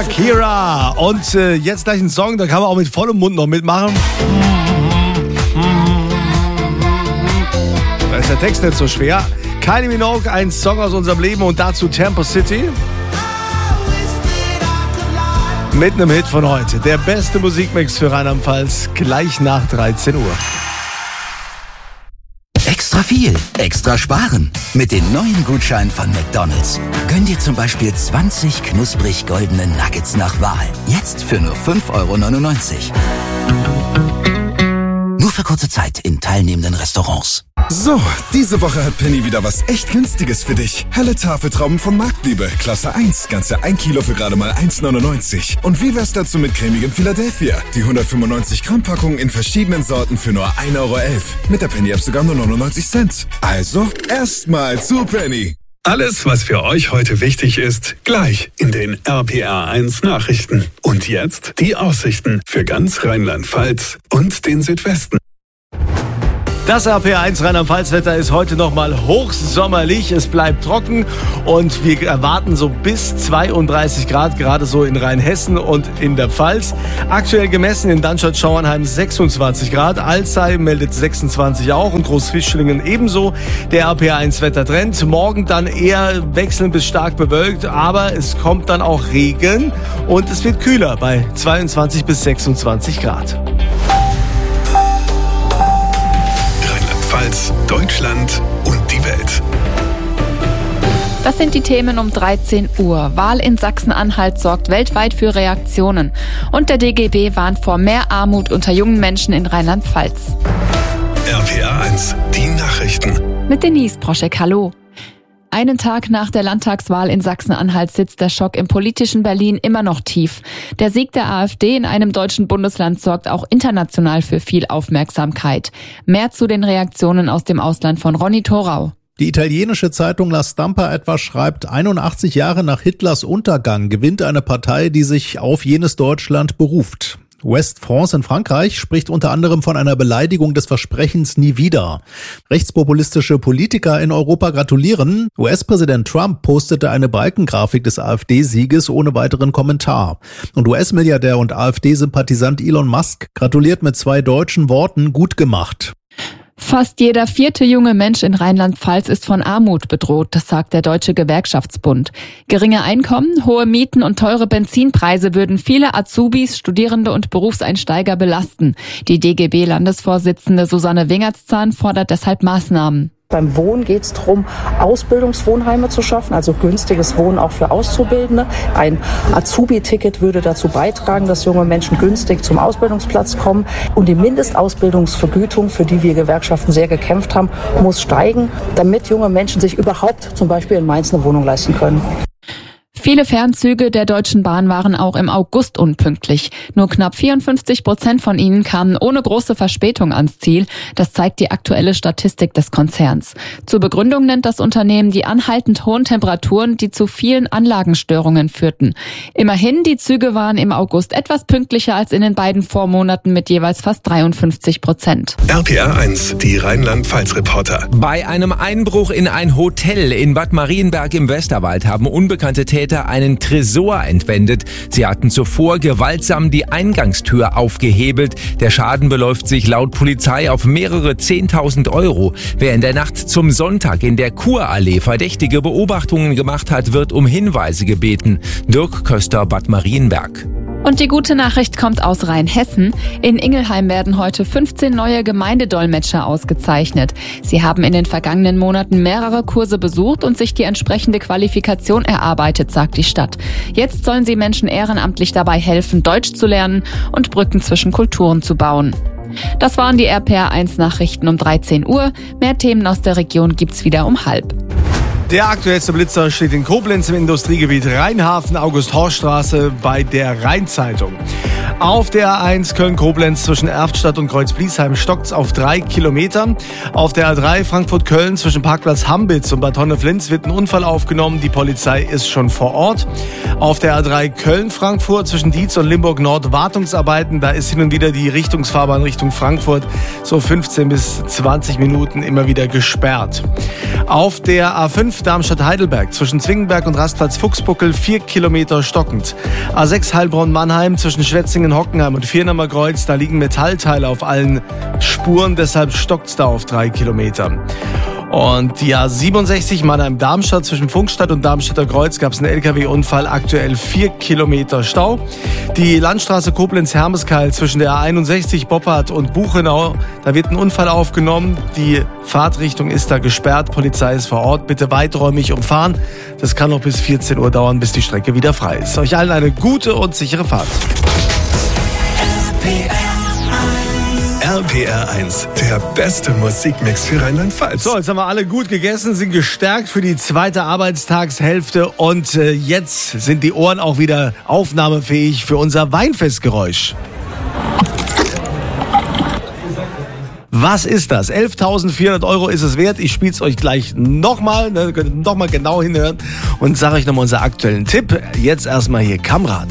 Shakira. Und jetzt gleich ein Song, da kann man auch mit vollem Mund noch mitmachen. Da ist der Text nicht so schwer. Kylie Minogue, ein Song aus unserem Leben und dazu Tempo City. Mit einem Hit von heute. Der beste Musikmix für Rheinland-Pfalz, gleich nach 13 Uhr. Extra viel, extra sparen. Mit den neuen Gutscheinen von McDonald's. Gönn dir zum Beispiel 20 knusprig goldene Nuggets nach Wahl. Jetzt für nur 5,99 €. Nur für kurze Zeit in teilnehmenden Restaurants. So, diese Woche hat Penny wieder was echt Günstiges für dich. Helle Tafeltrauben von Marktliebe, Klasse 1, ganze 1 Kilo für gerade mal 1,99 €. Und wie wär's dazu mit cremigem Philadelphia? Die 195 Gramm Packung in verschiedenen Sorten für nur 1,11 €. Mit der Penny-App sogar nur 99 Cent. Also, erstmal zu Penny. Alles, was für euch heute wichtig ist, gleich in den RPR1 Nachrichten. Und jetzt die Aussichten für ganz Rheinland-Pfalz und den Südwesten. Das RPR1 Rheinland-Pfalz-Wetter ist heute nochmal hochsommerlich. Es bleibt trocken und wir erwarten so bis 32 Grad, gerade so in Rheinhessen und in der Pfalz. Aktuell gemessen in Danstadt-Schauernheim 26 Grad, Alzey meldet 26 auch und Großfischlingen ebenso. Der RPR1-Wettertrend. Morgen dann eher wechselnd bis stark bewölkt, aber es kommt dann auch Regen und es wird kühler bei 22 bis 26 Grad. Deutschland und die Welt. Das sind die Themen um 13 Uhr. Wahl in Sachsen-Anhalt sorgt weltweit für Reaktionen. Und der DGB warnt vor mehr Armut unter jungen Menschen in Rheinland-Pfalz. RPR1, die Nachrichten. Mit Denise Proschek, hallo. Einen Tag nach der Landtagswahl in Sachsen-Anhalt sitzt der Schock im politischen Berlin immer noch tief. Der Sieg der AfD in einem deutschen Bundesland sorgt auch international für viel Aufmerksamkeit. Mehr zu den Reaktionen aus dem Ausland von Ronny Thorau. Die italienische Zeitung La Stampa etwa schreibt, 81 Jahre nach Hitlers Untergang gewinnt eine Partei, die sich auf jenes Deutschland beruft. West France in Frankreich spricht unter anderem von einer Beleidigung des Versprechens nie wieder. Rechtspopulistische Politiker in Europa gratulieren. US-Präsident Trump postete eine Balkengrafik des AfD-Sieges ohne weiteren Kommentar. Und US-Milliardär und AfD-Sympathisant Elon Musk gratuliert mit 2 deutschen Worten: gut gemacht. Fast jeder 4. junge Mensch in Rheinland-Pfalz ist von Armut bedroht, das sagt der Deutsche Gewerkschaftsbund. Geringe Einkommen, hohe Mieten und teure Benzinpreise würden viele Azubis, Studierende und Berufseinsteiger belasten. Die DGB-Landesvorsitzende Susanne Wingertszahn fordert deshalb Maßnahmen. Beim Wohnen geht es darum, Ausbildungswohnheime zu schaffen, also günstiges Wohnen auch für Auszubildende. Ein Azubi-Ticket würde dazu beitragen, dass junge Menschen günstig zum Ausbildungsplatz kommen. Und die Mindestausbildungsvergütung, für die wir Gewerkschaften sehr gekämpft haben, muss steigen, damit junge Menschen sich überhaupt zum Beispiel in Mainz eine Wohnung leisten können. Viele Fernzüge der Deutschen Bahn waren auch im August unpünktlich. Nur knapp 54% von ihnen kamen ohne große Verspätung ans Ziel. Das zeigt die aktuelle Statistik des Konzerns. Zur Begründung nennt das Unternehmen die anhaltend hohen Temperaturen, die zu vielen Anlagenstörungen führten. Immerhin, die Züge waren im August etwas pünktlicher als in den beiden Vormonaten mit jeweils fast 53%. RPR1, die Rheinland-Pfalz-Reporter. Bei einem Einbruch in ein Hotel in Bad Marienberg im Westerwald haben unbekannte Täter einen Tresor entwendet. Sie hatten zuvor gewaltsam die Eingangstür aufgehebelt. Der Schaden beläuft sich laut Polizei auf mehrere 10.000 €. Wer in der Nacht zum Sonntag in der Kurallee verdächtige Beobachtungen gemacht hat, wird um Hinweise gebeten. Dirk Köster, Bad Marienberg. Und die gute Nachricht kommt aus Rheinhessen. In Ingelheim werden heute 15 neue Gemeindedolmetscher ausgezeichnet. Sie haben in den vergangenen Monaten mehrere Kurse besucht und sich die entsprechende Qualifikation erarbeitet, sagt die Stadt. Jetzt sollen sie Menschen ehrenamtlich dabei helfen, Deutsch zu lernen und Brücken zwischen Kulturen zu bauen. Das waren die RPR1 Nachrichten um 13 Uhr. Mehr Themen aus der Region gibt's wieder um 12:30. Der aktuellste Blitzer steht in Koblenz im Industriegebiet Rheinhafen, August-Horst-Straße bei der Rheinzeitung. Auf der A1 Köln-Koblenz zwischen Erftstadt und Kreuz-Bliesheim stockt's auf 3 Kilometer. Auf der A3 Frankfurt-Köln zwischen Parkplatz Hambitz und Bad Honneflins wird ein Unfall aufgenommen. Die Polizei ist schon vor Ort. Auf der A3 Köln-Frankfurt zwischen Dietz und Limburg-Nord Wartungsarbeiten. Da ist hin und wieder die Richtungsfahrbahn Richtung Frankfurt so 15 bis 20 Minuten immer wieder gesperrt. Auf der A5 Darmstadt-Heidelberg zwischen Zwingenberg und Rastplatz Fuchsbuckel 4 Kilometer stockend. A6 Heilbronn-Mannheim zwischen Schwetzingen-Hockenheim und Viernamer Kreuz, da liegen Metallteile auf allen Spuren, deshalb stockt's da auf 3 Kilometer. Und die A67 Mannheim-Darmstadt zwischen Funkstadt und Darmstädter Kreuz gab es einen LKW-Unfall, aktuell 4 Kilometer Stau. Die Landstraße Koblenz-Hermeskeil zwischen der A61 Boppard und Buchenau, da wird ein Unfall aufgenommen. Die Fahrtrichtung ist da gesperrt, Polizei ist vor Ort. Bitte weiträumig umfahren. Das kann noch bis 14 Uhr dauern, bis die Strecke wieder frei ist. Euch allen eine gute und sichere Fahrt. RPR 1, der beste Musikmix für Rheinland-Pfalz. So, jetzt haben wir alle gut gegessen, sind gestärkt für die zweite Arbeitstagshälfte und jetzt sind die Ohren auch wieder aufnahmefähig für unser Weinfestgeräusch. Was ist das? 11.400 € ist es wert. Ich spiele es euch gleich nochmal, könnt ihr nochmal genau hinhören und sage euch nochmal unseren aktuellen Tipp. Jetzt erstmal hier Kamrat.